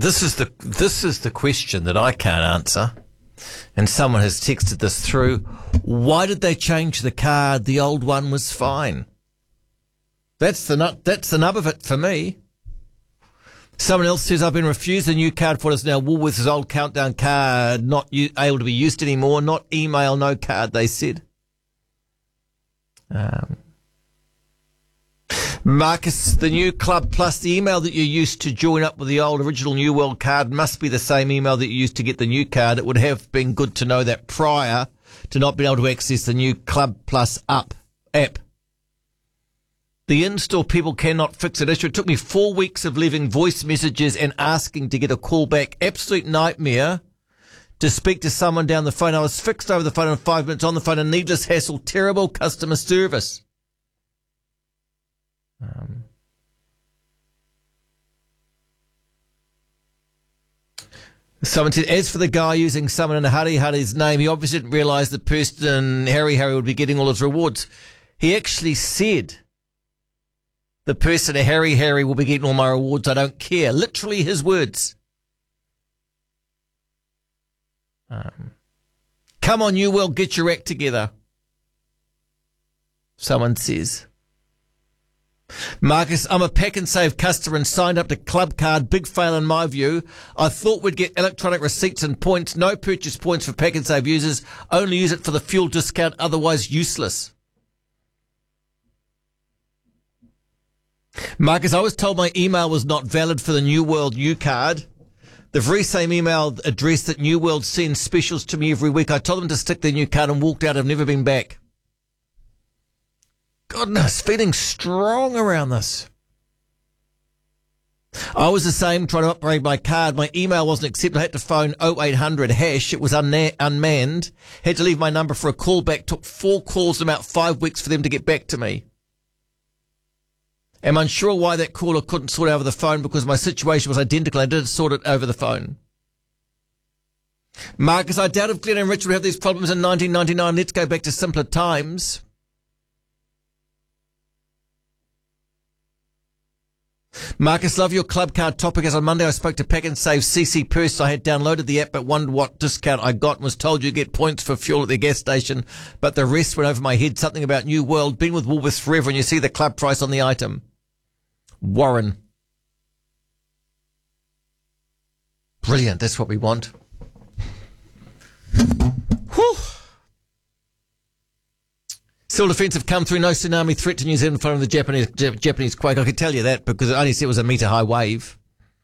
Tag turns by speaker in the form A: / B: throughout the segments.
A: This is the question that I can't answer. And someone has texted this through. Why did they change the card? The old one was fine. That's the nub of it for me. Someone else says, I've been refused a new card for what is now Woolworths' old countdown card, not able to be used anymore, not email, no card, they said. Marcus, the new Club Plus, the email that you used to join up with the old original New World card must be the same email that you used to get the new card. It would have been good to know that prior to not being able to access the new Club Plus app. The in-store people cannot fix an issue. It took me 4 weeks of leaving voice messages and asking to get a call back. Absolute nightmare to speak to someone down the phone. I was fixed over the phone in 5 minutes on the phone, and needless hassle, terrible customer service. Someone said, as for the guy using someone in a Hari's name, he obviously didn't realise the person Harry would be getting all his rewards. He actually said, the person at Harry will be getting all my rewards, I don't care. Literally his words. Come on, New World, get your act together. Someone says. Marcus, I'm a Pack and Save customer and signed up to Club Card. Big fail in my view. I thought we'd get electronic receipts and points. No purchase points for Pack and Save users. Only use it for the fuel discount, otherwise useless. Marcus, I was told my email was not valid for the New World U card. The very same email address that New World sends specials to me every week. I told them to stick their new card and walked out. I've never been back. Goodness, feeling strong around this. I was the same, trying to upgrade my card. My email wasn't accepted. I had to phone 0800 hash. It was unmanned. Had to leave my number for a call back. Took 4 calls in about 5 weeks for them to get back to me. I'm unsure why that caller couldn't sort it over the phone because my situation was identical. I did sort it over the phone. Marcus, I doubt if Glenn and Rich would have these problems in 1999. Let's go back to simpler times. Marcus, love your club card topic. As on Monday I spoke to Pack and Save CC Purse. I had downloaded the app but wondered what discount I got and was told you get points for fuel at the gas station, but the rest went over my head. Something about New World. Been with Woolworths forever and you see the club price on the item. Warren. Brilliant. That's what we want. Whew. Still defence have come through. No tsunami threat to New Zealand following the Japanese quake. I could tell you that because it only said it was a metre high wave.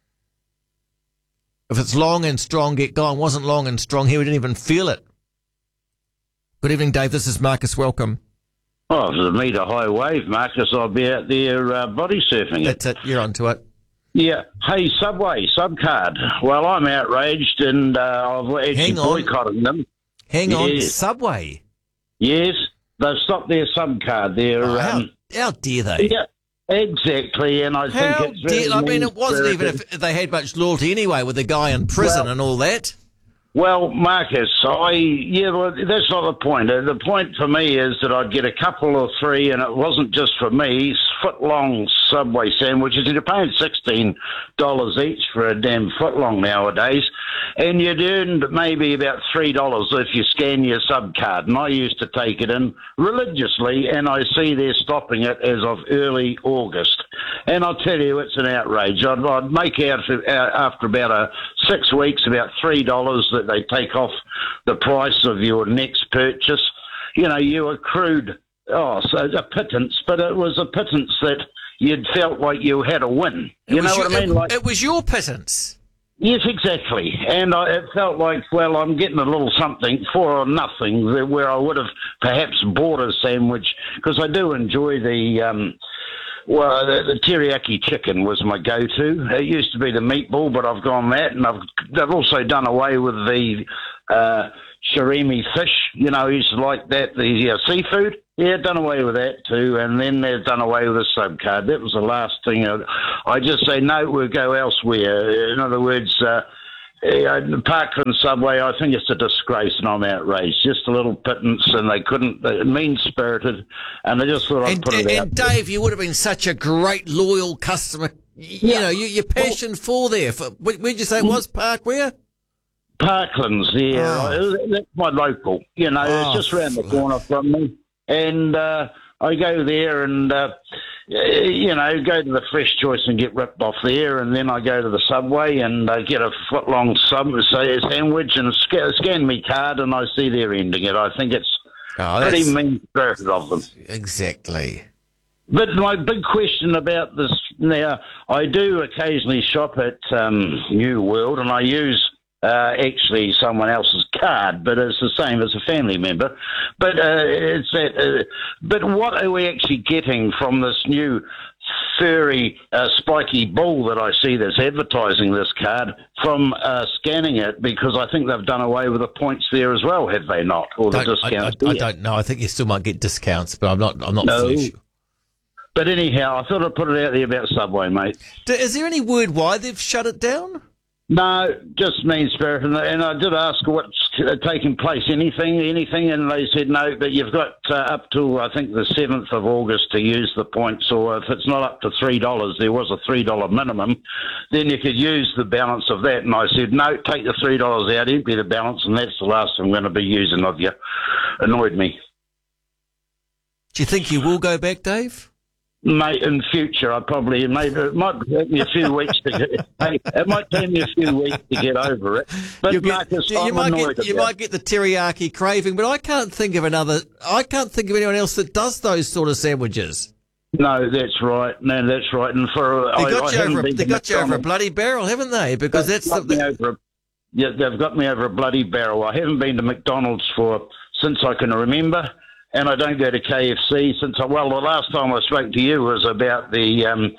A: If it's long and strong, get going. Wasn't long and strong here. We didn't even feel it. Good evening, Dave. This is Marcus. Welcome.
B: Oh, if it's a metre high wave, Marcus, I'll be out there body surfing it.
A: That's it. You're onto it.
B: Yeah. Hey, Subway, Subcard. Well, I'm outraged and I've actually boycotted them.
A: Hang on. Subway?
B: Yes. They've stopped their Subcard.
A: How dare they?
B: Yeah, exactly. And I think it's very
A: I mean, it wasn't even if they had much loyalty anyway with the guy in prison and all that.
B: Well, Marcus, that's not the point. The point for me is that I'd get a couple or 3, and it wasn't just for me, foot-long Subway sandwiches. You're paying $16 each for a damn foot-long nowadays, and you'd earn maybe about $3 if you scan your sub card. And I used to take it in religiously, and I see they're stopping it as of early August. And I'll tell you, it's an outrage. I'd make out after about 6 weeks about $3 that they take off the price of your next purchase. You know, you accrued a pittance, but it was a pittance that you'd felt like you had a win. You know what I mean?
A: It was your pittance.
B: Yes, exactly. And it felt like, well, I'm getting a little something for nothing, where I would have perhaps bought a sandwich, because I do enjoy the teriyaki chicken was my go-to. It used to be the meatball, but I've gone that, and they've also done away with the shirimi fish. You know, used to like that, the seafood. Yeah, done away with that too, and then they've done away with the sub card. That was the last thing. I just say no, we'll go elsewhere. In other words, the Parkland Subway, I think it's a disgrace, and I'm outraged. Just a little pittance, and they're mean-spirited, and they just thought I'd put it out.
A: And Dave, you would have been such a great, loyal customer, you know, your passion for there. Where'd you say it was? Park where?
B: Parklands, yeah. That's my local. You know, it's just round the corner from me. And I go there and, you know, go to the Fresh Choice and get ripped off there. And then I go to the Subway and get a foot-long sandwich and scan me card, and I see they're ending it. I think it's pretty mean-spirited of them.
A: Exactly.
B: But my big question about this now, I do occasionally shop at New World, and I use actually someone else's card, but it's the same as a family member. But it's that. But what are we actually getting from this new furry, spiky bull that I see that's advertising this card from scanning it? Because I think they've done away with the points there as well, have they not? Or the discounts?
A: I don't know. I think you still might get discounts, but I'm not fully sure.
B: But anyhow, I thought I'd put it out there about Subway, mate.
A: Is there any word why they've shut it down?
B: No, just mean-spirited. And I did ask what's taking place, anything, and they said no, but you've got up till, I think, the 7th of August to use the points, or if it's not up to $3, there was a $3 minimum, then you could use the balance of that. And I said, no, take the $3 out, empty the balance, and that's the last I'm going to be using of you. Annoyed me.
A: Do you think you will go back, Dave?
B: Mate, in future, it might take me a few weeks to get. It might take me a few weeks to get over it. But Marcus,
A: you might get the teriyaki craving, but I can't think of anyone else that does those sort of sandwiches.
B: No, that's right. And
A: they got you over a bloody barrel, haven't they? Because they've got me over a bloody barrel. I haven't been to McDonald's since I can remember. And I don't go to KFC the last time I spoke to you was about the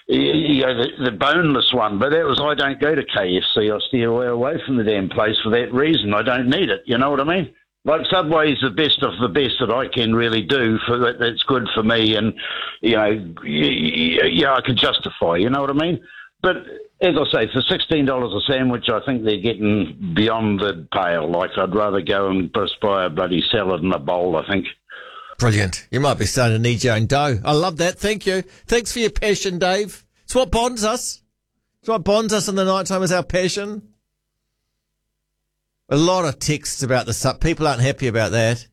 A: boneless one. But I don't go to KFC. I steer away from the damn place for that reason. I don't need it. You know what I mean? Like Subway's the best of the best that I can really do for that. That's good for me, and I can justify. You know what I mean? But as I say, for $16 a sandwich, I think they're getting beyond the pale. Like I'd rather go and just buy a bloody salad and a bowl, I think. Brilliant. You might be starting to need your own dough. I love that. Thank you. Thanks for your passion, Dave. It's what bonds us. It's what bonds us in the night time is our passion. A lot of texts about the sub. People aren't happy about that.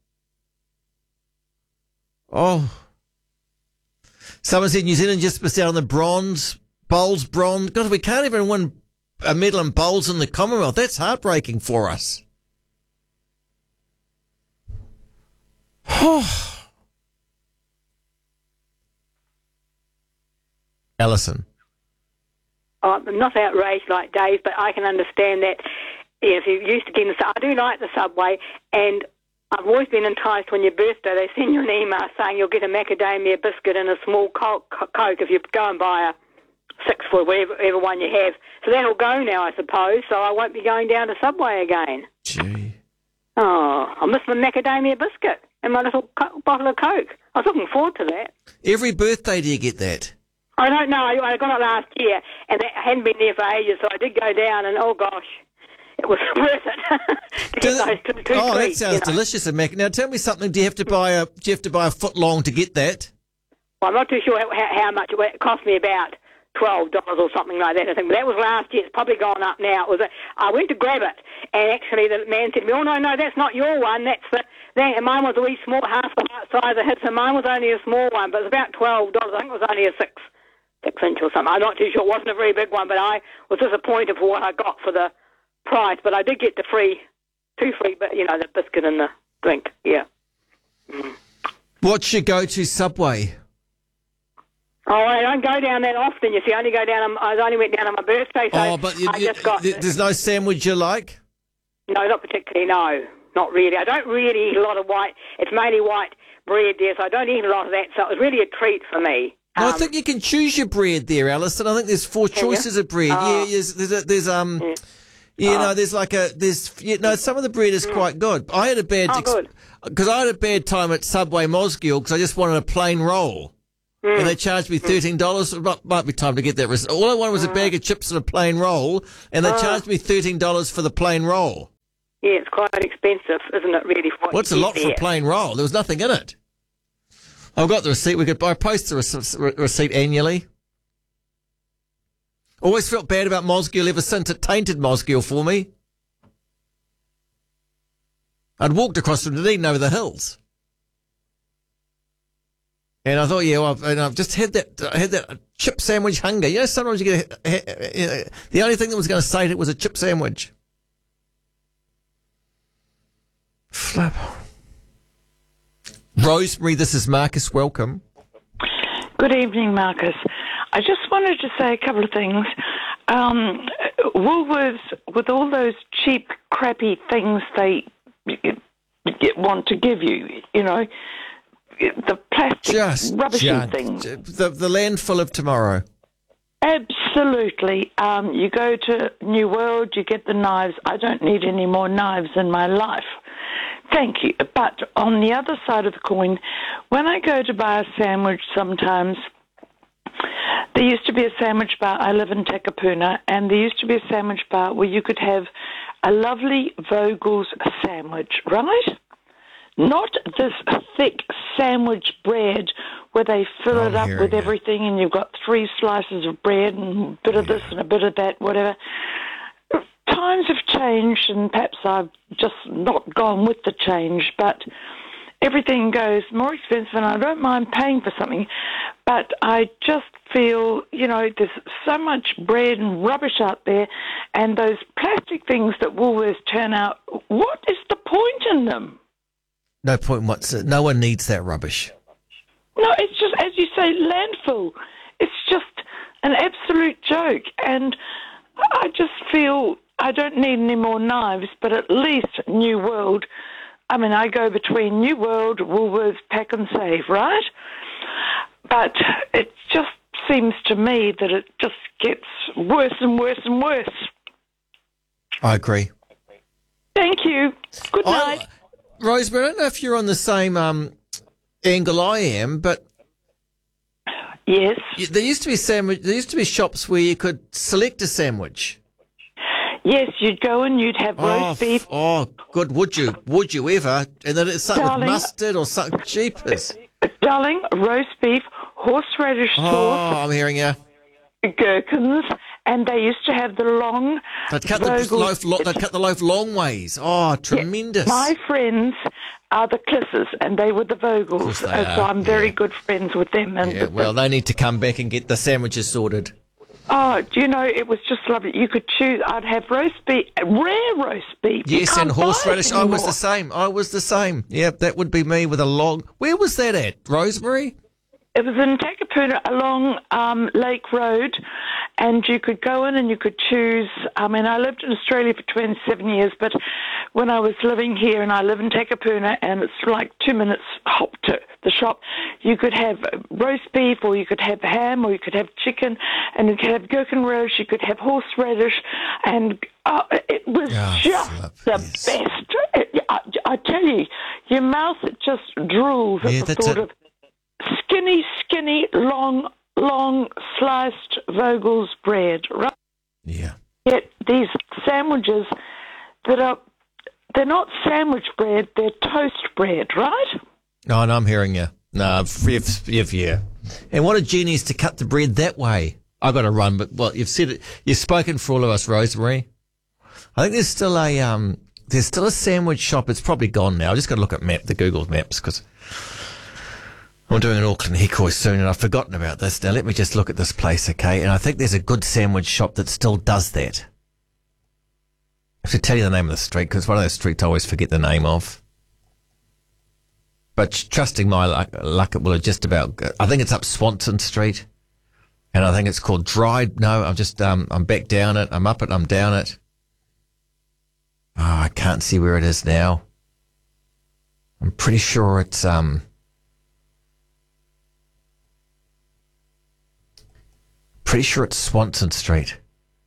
A: Oh. Someone said New Zealand just missed out on the bronze. Bronze. God, we can't even win a medal in bowls in the Commonwealth. That's heartbreaking for us. Alison.
C: I'm not outraged like Dave, but I can understand that if you're used to getting I do like the Subway, and I've always been enticed when your birthday, they send you an email saying you'll get a macadamia biscuit and a small Coke if you go and buy a 6 for whatever one you have. So that'll go now, I suppose, so I won't be going down to Subway again.
A: Gee.
C: Oh, I miss my macadamia biscuit and my little bottle of Coke. I was looking forward to that.
A: Every birthday do you get that?
C: I don't know. I got it last year, and I hadn't been there for ages, so I did go down, and oh gosh, it was worth it to get those two treats.
A: That sounds delicious. Now tell me something. Do you have to buy a foot long to get that?
C: Well, I'm not too sure how much it cost me. About $12 or something like that, I think. But that was last year. It's probably gone up now. I went to grab it, and actually the man said to me, "Oh no, that's not your one. That's and mine was a wee small, half the size of his, and mine was only a small one, but it was about $12. I think it was only a 6-inch or something. I'm not too sure. It wasn't a very big one, but I was disappointed for what I got for the price. But I did get the two free, but the biscuit and the drink. Yeah. Mm.
A: What's your go-to Subway?
C: Oh, I don't go down that often, you see. I only went down on my birthday, so
A: there's no sandwich you like?
C: No, not particularly, no. Not really. I don't really eat a lot of white. It's mainly white bread there, so I don't eat a lot of that. So it was really a treat for me.
A: I think you can choose your bread there, Alison. I think there's 4 choices of bread.
C: Oh.
A: Yeah, there's some of the bread is quite good. I had a bad time at Subway Mosgiel because I just wanted a plain roll. And they charged me $13. It might be time to get that. All I wanted was a bag of chips and a plain roll, and they charged me $13 for the plain roll.
C: Yeah, it's quite expensive, isn't it, really?
A: What's a lot for a plain roll? There was nothing in it. I've got the receipt. I post the receipt annually. Always felt bad about Mosgiel ever since. It tainted Mosgiel for me. I'd walked across from Dunedin over the hills. And I thought, I've just had that chip sandwich hunger. You know, sometimes you get the only thing that was going to sate it was a chip sandwich. Flip. Rosemary, this is Marcus. Welcome.
D: Good evening, Marcus. I just wanted to say a couple of things. Woolworths, with all those cheap, crappy things they want to give you, you know, the plastic rubbishy things.
A: The landfill of tomorrow.
D: Absolutely. You go to New World, you get the knives. I don't need any more knives in my life. Thank you. But on the other side of the coin, when I go to buy a sandwich sometimes, there used to be a sandwich bar. I live in Takapuna, and there used to be a sandwich bar where you could have a lovely Vogel's sandwich, right? Not this thick sandwich bread where they fill it up with everything and you've got 3 slices of bread and a bit of this and a bit of that, whatever. Times have changed and perhaps I've just not gone with the change, but everything goes more expensive and I don't mind paying for something, but I just feel, you know, there's so much bread and rubbish out there, and those plastic things that Woolworths turn out, what is the point in them?
A: No point whatsoever. No one needs that rubbish.
D: No, it's just, as you say, landfill. It's just an absolute joke. And I just feel I don't need any more knives, but at least New World. I mean, I go between New World, Woolworths, Pack and Save, right? But it just seems to me that it just gets worse and worse and worse.
A: I agree.
D: Thank you. Good night.
A: Rosemary, I don't know if you're on the same angle I am, but
D: yes,
A: there used to be shops where you could select a sandwich.
D: Yes, you'd go and you'd have roast beef.
A: Oh, good. Would you ever? And then it's something with mustard or something cheapest.
D: Darling, roast beef, horseradish sauce.
A: Oh, I'm hearing you.
D: Gherkins, and they used to have the long.
A: They'd cut the loaf long ways. Oh, tremendous!
D: Yeah, my friends are the Clisses, and they were the Vogels, so I'm very good friends with them. And
A: well, they need to come back and get the sandwiches sorted.
D: Oh, do you know, it was just lovely. You could choose. I'd have roast beef, rare roast beef.
A: Yes, and horseradish. I was the same. Yeah, that would be me with a long. Where was that at, Rosemary?
D: It was in Takapuna along Lake Road, and you could go in and you could choose. I mean, I lived in Australia for 27 years, but when I was living here, and I live in Takapuna, and it's like 2 minutes hop to the shop, you could have roast beef, or you could have ham, or you could have chicken, and you could have gherkin relish, you could have horseradish, and it was just the best. I tell you, your mouth just drools at the thought of skinny, long sliced Vogel's bread, right?
A: Yeah.
D: Yet these sandwiches they're not sandwich bread, they're toast bread, right?
A: No, I'm hearing you. No, yeah. And what a genius to cut the bread that way. I've got to run, but you've said it. You've spoken for all of us, Rosemary. I think there's still a sandwich shop. It's probably gone now. I just got to look at the Google Maps because I'm doing an Auckland Hikoi soon, and I've forgotten about this. Now, let me just look at this place, okay? And I think there's a good sandwich shop that still does that. I have to tell you the name of the street, because it's one of those streets I always forget the name of. But trusting my luck, it will just about... I think it's up Swanson Street, and I think it's called Dried... No, I'm back down it. I'm up it, I'm down it. Oh, I can't see where it is now. I'm pretty sure it's... Pretty sure it's Swanson Street.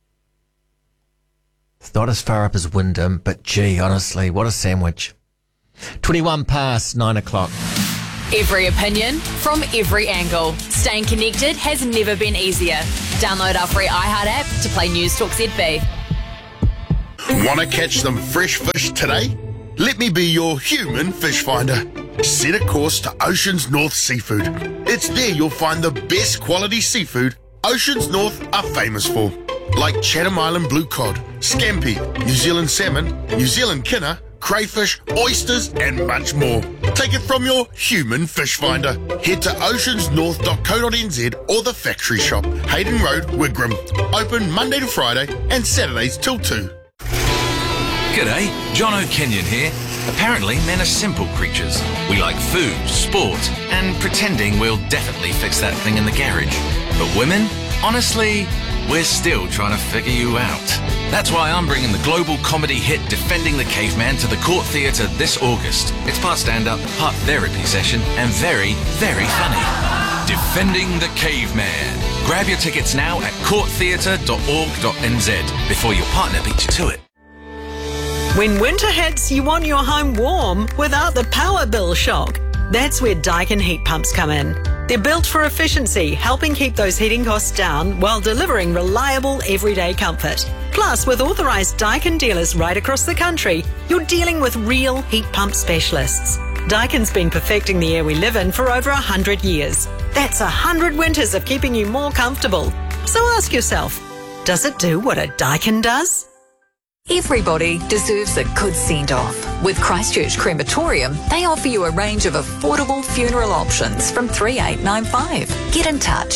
A: It's not as far up as Wyndham, but gee, honestly, what a sandwich. 21 past 9 o'clock.
E: Every opinion from every angle. Staying connected has never been easier. Download our free iHeart app to play News Talk ZB.
F: Want to catch some fresh fish today? Let me be your human fish finder. Set a course to Ocean's North Seafood. It's there you'll find the best quality seafood Oceans North are famous for, like Chatham Island blue cod, scampi, New Zealand salmon, New Zealand kinner, crayfish, oysters and much more. Take it from your human fish finder. Head to oceansnorth.co.nz or the factory shop, Hayden Road, Wigram. Open Monday to Friday and Saturdays till 2.
G: G'day, John O'Kenyon here. Apparently, men are simple creatures. We like food, sport, and pretending we'll definitely fix that thing in the garage. But women, honestly, we're still trying to figure you out. That's why I'm bringing the global comedy hit Defending the Caveman to the Court Theatre this August. It's part stand-up, part therapy session, and very, very funny. Defending the Caveman. Grab your tickets now at courttheatre.org.nz before your partner beats you to it.
H: When winter hits, you want your home warm without the power bill shock. That's where Daikin heat pumps come in. They're built for efficiency, helping keep those heating costs down while delivering reliable everyday comfort. Plus, with authorised Daikin dealers right across the country, you're dealing with real heat pump specialists. Daikin's been perfecting the air we live in for over 100 years. That's 100 winters of keeping you more comfortable. So ask yourself, does it do what a Daikin does?
I: Everybody deserves a good send-off. With Christchurch Crematorium, they offer you a range of affordable funeral options from 3895. Get in touch.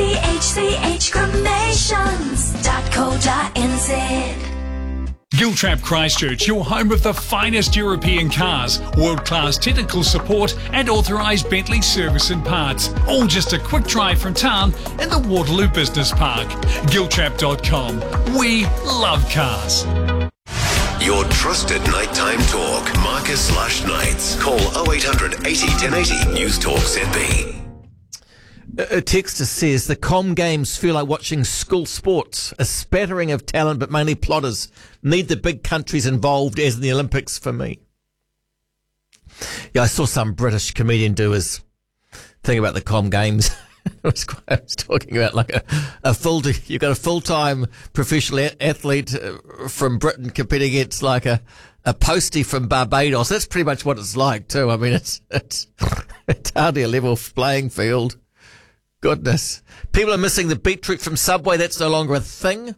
J: chchcremations.co.nz.
K: Giltrap Christchurch, your home of the finest European cars, world-class technical support and authorised Bentley service and parts. All just a quick drive from town in the Waterloo Business Park. Giltrap.com. We love cars.
L: Your trusted nighttime talk. Marcus Lush Nights. Call 0800 80 1080 News Talk ZB.
A: A texter says the Com Games feel like watching school sports. A spattering of talent, but mainly plotters. Need the big countries involved, as in the Olympics for me. Yeah, I saw some British comedian do his thing about the Com Games. I was talking about like you've got a full-time professional athlete from Britain competing against like a postie from Barbados. That's pretty much what it's like too. I mean, it's hardly a level playing field. Goodness. People are missing the beetroot from Subway. That's no longer a thing.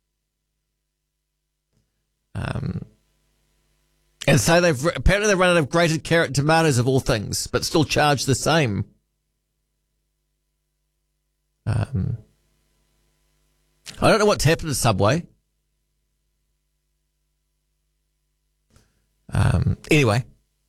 A: And so apparently they've run out of grated carrot and tomatoes of all things, but still charge the same. I don't know what's happened to Subway. Anyway.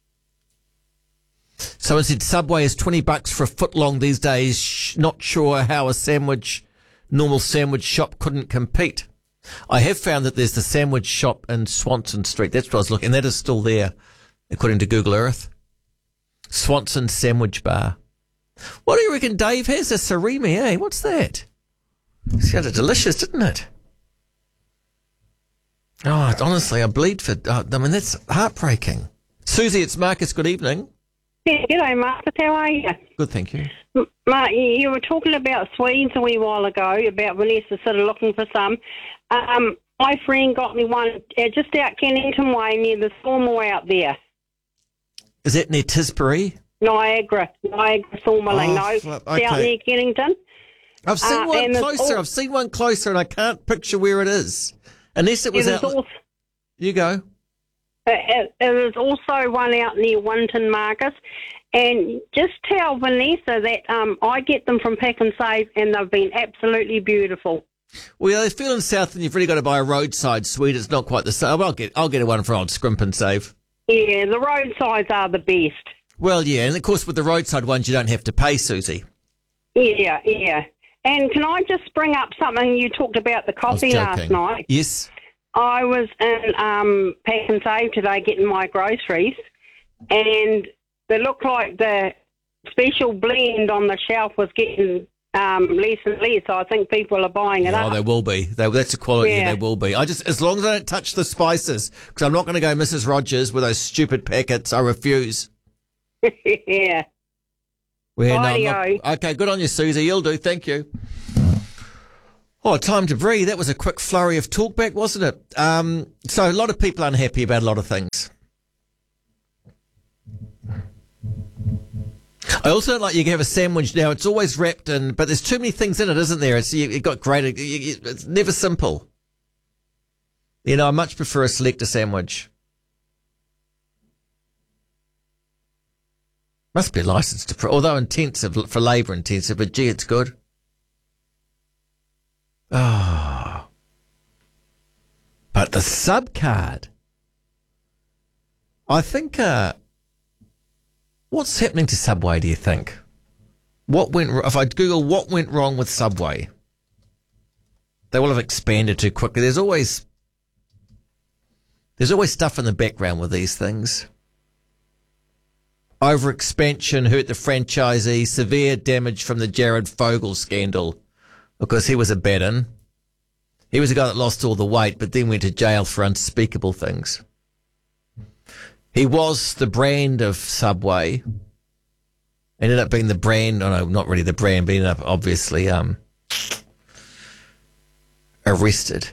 A: Someone said Subway is $20 for a foot long these days. Not sure how a normal sandwich shop couldn't compete. I have found that there's the sandwich shop in Swanson Street. That's what I was looking, and that is still there, according to Google Earth. Swanson Sandwich Bar. What do you reckon Dave has? A surimi, eh? What's that? It sounded delicious, didn't it? Oh, honestly, I bleed for... that's heartbreaking. Susie, it's Marcus. Good evening.
M: Yeah, g'day, Marcus. How are you?
A: Good, thank you.
M: Mark, you were talking about Swedes a wee while ago, about Vanessa sort of looking for some. My friend got me one just out Kennington Way near the sawmill out there.
A: Is that near Tisbury?
M: Niagara sawmilling,
A: okay.
M: Out near Kennington.
A: I've seen one closer. I've seen one closer, and I can't picture where it is. Unless it was out... You go.
M: There's also one out near Winton, Marcus. And just tell Vanessa that I get them from Pack and Save, and they've been absolutely beautiful.
A: Well, they're feeling south, and you've really got to buy a roadside sweet. It's not quite the same. I'll get a one for old Scrimp and Save.
M: Yeah, the roadsides are the best.
A: Well, yeah, and of course with the roadside ones, you don't have to pay, Susie.
M: Yeah. And can I just bring up something you talked about, the coffee last night?
A: Yes.
M: I was in Pack and Save today getting my groceries, and they looked like the special blend on the shelf was getting less and less. So I think people are buying it up.
A: Oh, they will be. That's a quality. Yeah. They will be. As long as I don't touch the spices, because I'm not going to go Mrs. Rogers with those stupid packets. I refuse.
M: Yeah.
A: Okay, good on you, Susie. You'll do. Thank you. Oh, time to breathe. That was a quick flurry of talkback, wasn't it? So a lot of people unhappy about a lot of things. I also don't like you can have a sandwich now. It's always wrapped in, but there's too many things in it, isn't there? You've got great. It's never simple. You know, I much prefer a selector sandwich. Must be licensed to, although intensive for labour intensive, but gee, it's good. Oh, but the sub card. I think. What's happening to Subway, do you think? If I Google what went wrong with Subway, they will have expanded too quickly. There's always stuff in the background with these things. Overexpansion hurt the franchisee, severe damage from the Jared Fogle scandal, because he was a bad-un. He was a guy that lost all the weight, but then went to jail for unspeakable things. He was the brand of Subway. Ended up being the brand. Oh no, not really the brand, but ended up obviously arrested.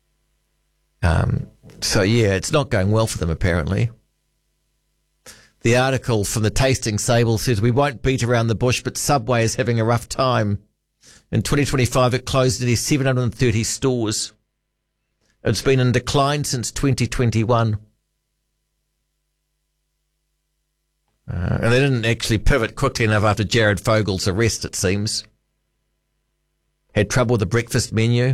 A: So yeah, it's not going well for them apparently. The article from the Tasting Sable says, we won't beat around the bush, but Subway is having a rough time. In 2025, it closed nearly 730 stores. It's been in decline since 2021. And they didn't actually pivot quickly enough after Jared Fogle's arrest, it seems. Had trouble with the breakfast menu.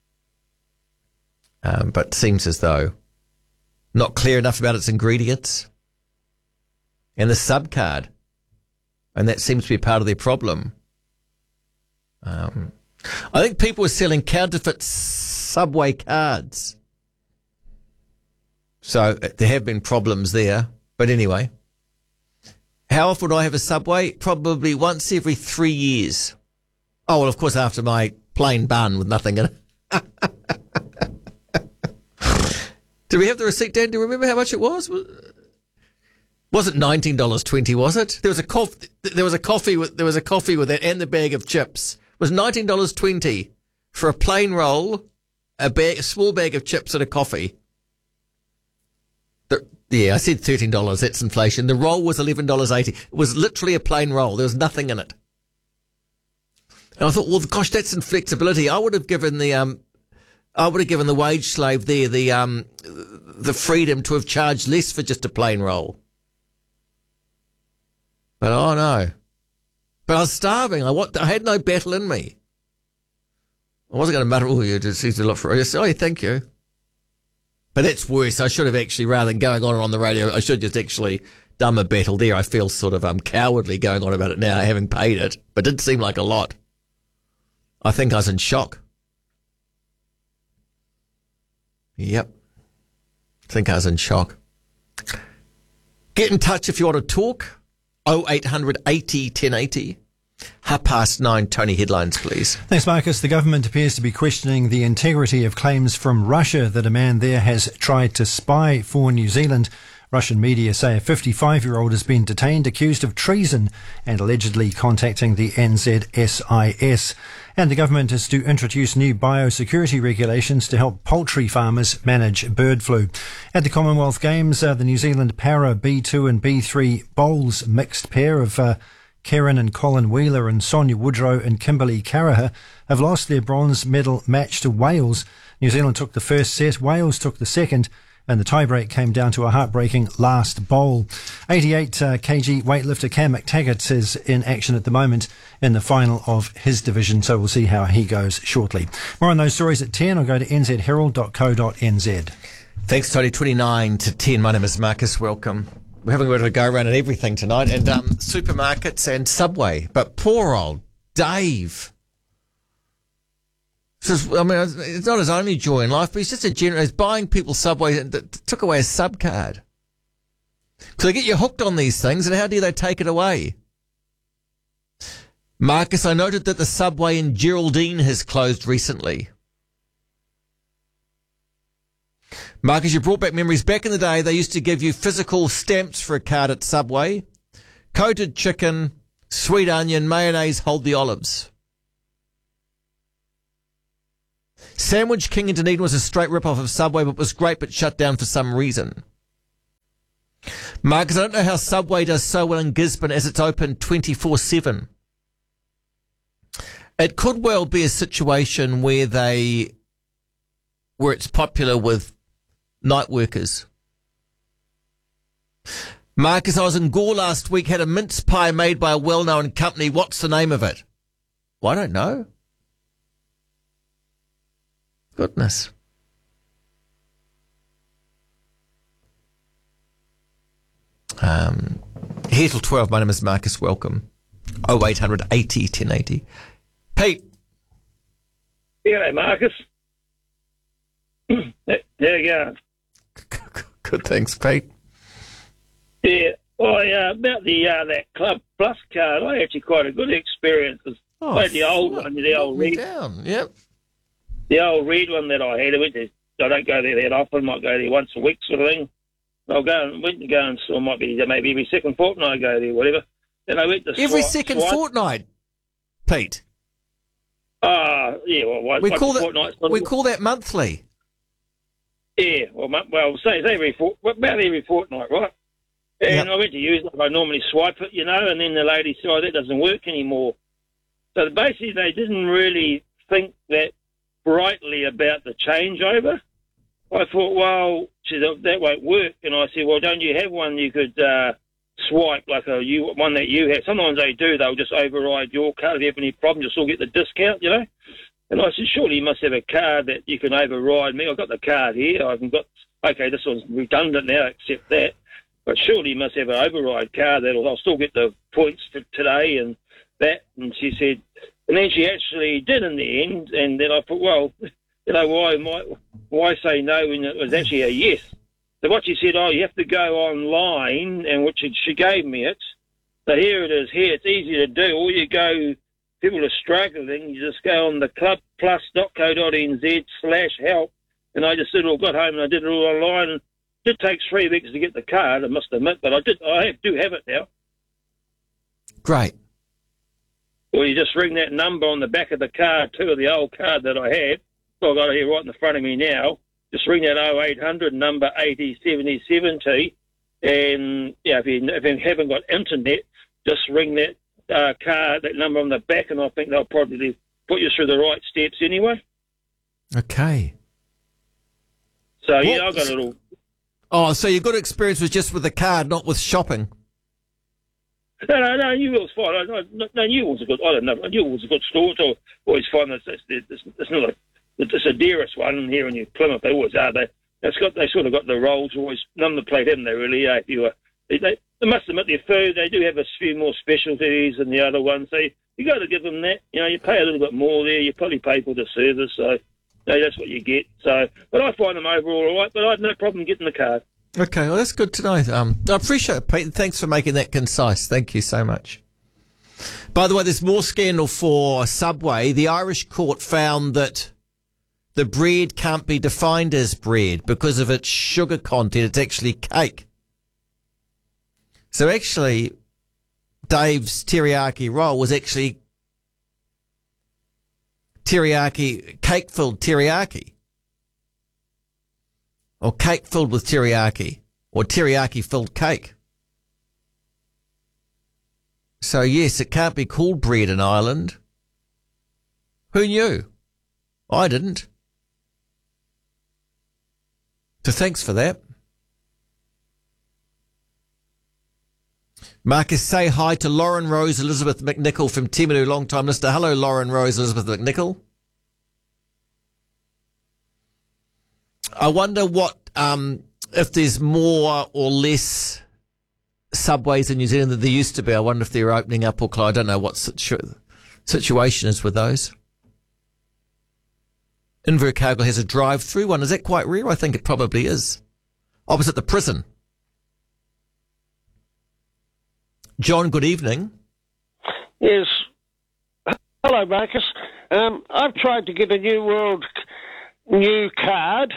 A: But seems as though not clear enough about its ingredients. And the sub card. And that seems to be part of their problem. I think people were selling counterfeit Subway cards. So there have been problems there. But anyway. How often do I have a Subway? Probably once every 3 years. Oh, well, of course, after my plain bun with nothing in it. Did we have the receipt, Dan? Do you remember how much it was? Was it $19.20, was it? There was a coffee with that and the bag of chips. It was $19.20 for a plain roll, a small bag of chips and a coffee. Yeah, I said $13. That's inflation. The roll was $11.80. It was literally a plain roll. There was nothing in it. And I thought, well, gosh, that's inflexibility. I would have given the wage slave there the freedom to have charged less for just a plain roll. But oh no. But I was starving. I had no battle in me. I wasn't going to mutter, oh, you just need to look for it. I said, oh, yeah, thank you. But that's worse. I should have actually, rather than going on the radio, I should just actually done a battle there. I feel sort of cowardly going on about it now, having paid it. But it did seem like a lot. I think I was in shock. Yep. I think I was in shock. Get in touch if you want to talk. 0800 80 1080. 9:30, Tony, headlines, please.
J: Thanks, Marcus. The government appears to be questioning the integrity of claims from Russia that a man there has tried to spy for New Zealand. Russian media say a 55-year-old has been detained accused of treason and allegedly contacting the NZSIS. And the government is to introduce new biosecurity regulations to help poultry farmers manage bird flu. At the Commonwealth Games, the New Zealand Para B2 and B3 bowls mixed pair of Karen and Colin Wheeler and Sonia Woodrow and Kimberly Caraher have lost their bronze medal match to Wales. New Zealand took the first set, Wales took the second, and the tiebreak came down to a heartbreaking last bowl. 88 kg weightlifter Cam McTaggart is in action at the moment in the final of his division, so we'll see how he goes shortly. More on those stories at 10, or go to nzherald.co.nz.
A: Thanks, Tony. 29 to 10. My name is Marcus. Welcome. We're having a bit of a go around at everything tonight, and supermarkets and Subway. But poor old Dave. It's not his only joy in life, but he's just he's buying people Subway that took away his sub card. So they get you hooked on these things, and how do they take it away? Marcus, I noted that the Subway in Geraldine has closed recently. Marcus, you brought back memories. Back in the day, they used to give you physical stamps for a card at Subway. Coated chicken, sweet onion, mayonnaise, hold the olives. Sandwich King in Dunedin was a straight rip-off of Subway, but was great but shut down for some reason. Marcus, I don't know how Subway does so well in Gisborne as it's open 24/7. It could well be a situation where it's popular with night workers. Marcus, I was in Gore last week, had a mince pie made by a well-known company. What's the name of it? Well, I don't know. Goodness. Here till 12. My name is Marcus. Welcome. 0800 80 1080. Pete.
N: G'day, Marcus. There you go.
A: Good, thanks, Pete.
N: Yeah, about that Club Plus card, I had actually quite a good experience. I had the old one, the old red.
A: Yep.
N: The old red one that I had. I don't go there that often. Might go there once a week, sort of thing. Went and go and saw. Maybe every second fortnight I go there, whatever. Then I went to
A: every second fortnight, Pete.
N: Yeah. Well,
A: we call that monthly.
N: Yeah. Well, say it's about every fortnight, right? And I went to use it. I normally swipe it, and then the lady said, that doesn't work anymore. So basically they didn't really think that brightly about the changeover. I thought, well, she said, that won't work. And I said, well, don't you have one you could swipe, like one that you have? Sometimes they do. They'll just override your card. If you have any problems, you'll still get the discount, And I said, surely you must have a card that you can override me. I've got the card here. This one's redundant now, except that. But surely you must have an override card I'll still get the points for today and that. And she said, and then she actually did in the end. And then I thought, well, why say no when it was actually a yes? So what she said, you have to go online, and she gave me it. So here it is. Here it's easy to do. All you go, people are struggling, you just go on the clubplus.co.nz/help. And I just got home and I did it all online. And it did take 3 weeks to get the card, I must admit, but I do have it now.
A: Great.
N: Well, you just ring that number on the back of the card too, of the old card that I had. So I've got it here right in the front of me now. Just ring that 0800 number 807070. And if you haven't got internet, just ring that card, that number on the back, and I think they'll probably put you through the right steps anyway.
A: Okay.
N: So I've got a little.
A: Oh, so your good experience was just with the card, not with shopping?
N: No, New World's fine. No, New World's a good. I don't know. New World's a good store. It's always fine. It's not it's a dearest one here in New Plymouth. They always are. They sort of got the rolls always number plate, haven't they? Really? If you they must admit their food. They do have a few more specialties than the other ones. So you got to give them that. You pay a little bit more there. You probably pay for the service. So. No, that's what you get. So, but I find them overall all right. But I had no problem getting the card.
A: Okay, well that's good to know. I appreciate it, Pete. Thanks for making that concise. Thank you so much. By the way, there's more scandal for Subway. The Irish court found that the bread can't be defined as bread because of its sugar content. It's actually cake. So actually, Dave's teriyaki roll was actually cake-filled teriyaki. Or cake filled with teriyaki. Or teriyaki-filled cake. So yes, it can't be called bread in Ireland. Who knew? I didn't. So thanks for that. Marcus, say hi to Lauren Rose Elizabeth McNichol from Timaru, long-time listener. Hello, Lauren Rose Elizabeth McNichol. I wonder what, if there's more or less Subways in New Zealand than there used to be. I wonder if they're opening up or closed. I don't know what situation is with those. Invercargill has a drive-through one. Is that quite rare? I think it probably is. Opposite the prison. John, good evening.
O: Yes. Hello, Marcus. I've tried to get a New World new card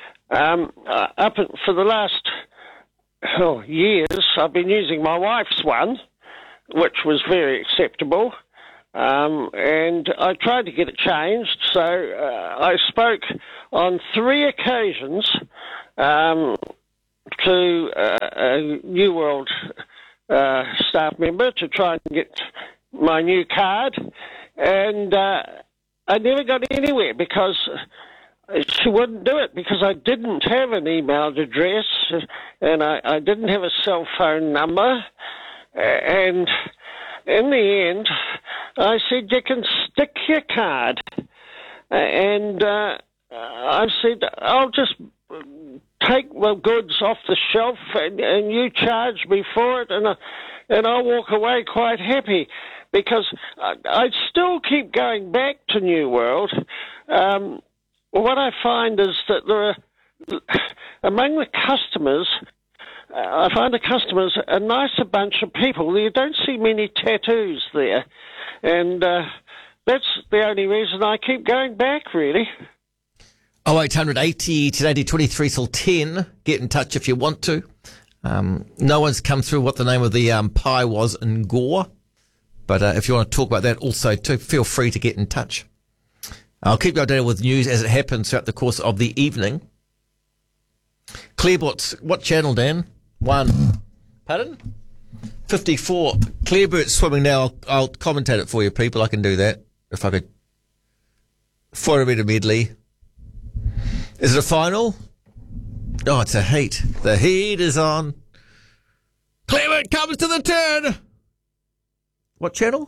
O: for the last years. I've been using my wife's one, which was very acceptable, and I tried to get it changed. So I spoke on 3 occasions to a New World staff member to try and get my new card, and I never got anywhere because she wouldn't do it, because I didn't have an email address and I didn't have a cell phone number. And in the end, I said, you can stick your card. And I said, I'll just take the goods off the shelf and you charge me for it, and I'll walk away quite happy, because I still keep going back to New World. What I find is that there are, among the customers, I find the customers a nicer bunch of people. You don't see many tattoos there, and that's the only reason I keep going back, really.
A: 0800 80 1080 23 till 10. Get in touch if you want to. No one's come through what the name of the pie was in Gore, but if you want to talk about that also too, feel free to get in touch. I'll keep you updated with news as it happens throughout the course of the evening. Clairbots, what channel, Dan? 1. Pardon? 54. Clairbots swimming now. I'll commentate it for you, people. I can do that. If I could. 400 metre medley. Is it a final? Oh, it's a heat. The heat is on. Clairbot comes to the turn. What channel?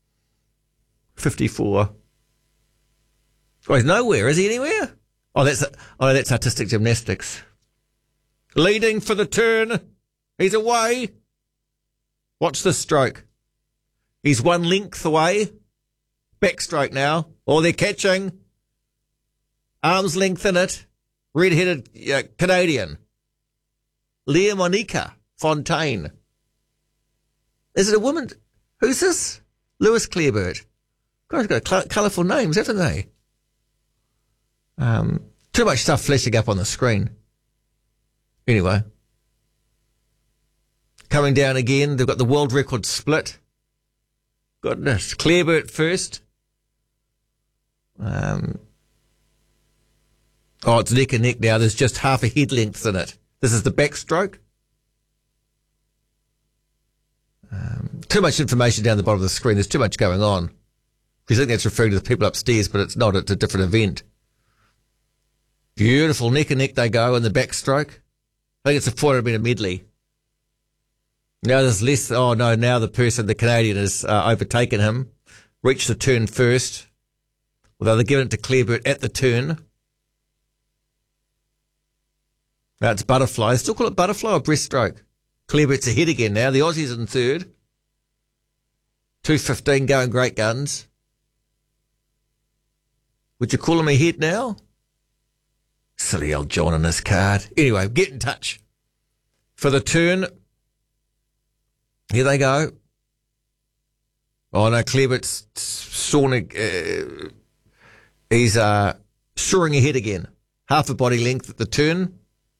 A: 54. Oh, he's nowhere. Is he anywhere? Oh, that's artistic gymnastics. Leading for the turn. He's away. Watch this stroke. He's 1 length away. Backstroke now. Oh, they're catching. Arm's length in it. Red-headed Canadian. Leah Monica Fontaine. Is it a woman? Who's this? Lewis Clairbot. Guys got colourful names, haven't they? Too much stuff flashing up on the screen. Anyway. Coming down again, they've got the world record split. Goodness. Clairbot first. It's neck and neck now. There's just half a head length in it. This is the backstroke. Too much information down the bottom of the screen. There's too much going on. You think that's referring to the people upstairs, but it's not. It's a different event. Beautiful neck and neck they go in the backstroke. I think it's a 400 metre medley. Now there's less. Oh no! Now the Canadian has overtaken him. Reached the turn first. Although they're giving it to Clairbot at the turn. Now it's butterfly. They still call it butterfly or breaststroke. Clairbot's ahead again now. The Aussies in third. 2:15 going great guns. Would you call him ahead now? Silly old John on his card. Anyway, get in touch. For the turn. Here they go. Oh no, Clairbot's he's soaring ahead again. Half a body length at the turn.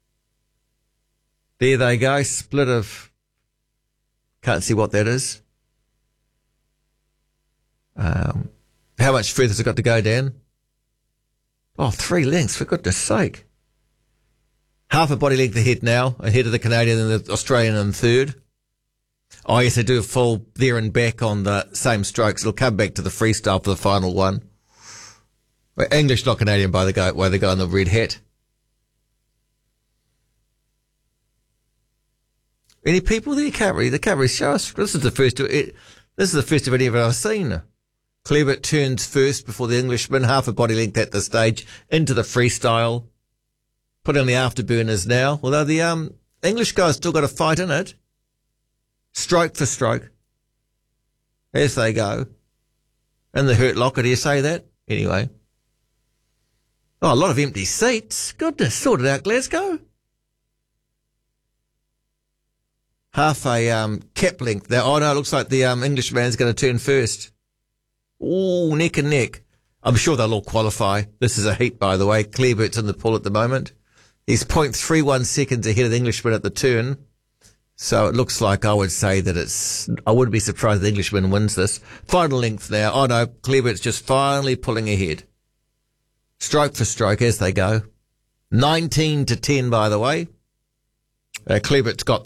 A: There they go. Split of... Can't see what that is. How much further has it got to go, Dan? Oh, 3 lengths, for goodness sake. Half a body length ahead now, ahead of the Canadian and the Australian in third. Oh, yes, they do a full there and back on the same strokes. It'll come back to the freestyle for the final one. English, not Canadian, by the way they go in the red hat. Any people there? They can't really show us. This is the first of any of it I've seen. Clairbot turns first before the Englishman, half a body length at the stage, into the freestyle. Put on the afterburners now, although the English guy's still got a fight in it. Stroke for stroke. As they go. And the hurt locker, do you say that? Anyway. Oh, a lot of empty seats. Goodness, sorted out Glasgow. Half a cap length there. Oh no, it looks like the Englishman's going to turn first. Oh, neck and neck. I'm sure they'll all qualify. This is a heat, by the way. Clairbot's in the pool at the moment. He's 0.31 seconds ahead of the Englishman at the turn. So it looks like I would say that I wouldn't be surprised if the Englishman wins this. Final length now. Oh no, Clairbot's just finally pulling ahead. Stroke for stroke as they go. 19-10, by the way. Clevett's got